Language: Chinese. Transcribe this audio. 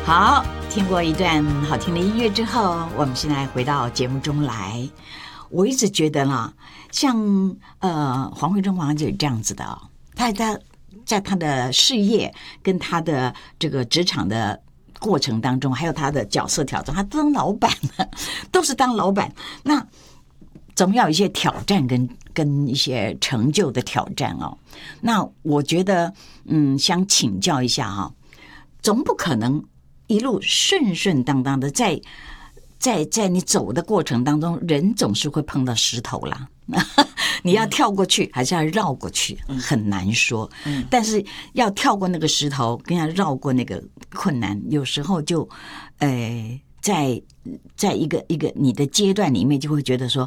好，听过一段好听的音乐之后，我们现在回到节目中来。我一直觉得啦，像黄慧珍黄姐这样子的哦，她在她的事业跟她的这个职场的过程当中，还有她的角色挑战，她当老板了，都是当老板。那总要有一些挑战跟一些成就的挑战哦。那我觉得，想请教一下哈，总不可能一路顺顺当当的，在你走的过程当中，人总是会碰到石头啦。你要跳过去还是要绕过去，很难说。但是要跳过那个石头，跟要绕过那个困难，有时候就在一个你的阶段里面，就会觉得说，